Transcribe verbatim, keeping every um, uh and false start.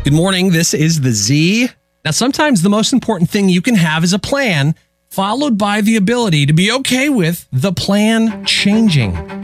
Good morning. This is the Z. Now, sometimes the most important thing you can have is a plan, followed by the ability to be okay with the plan changing.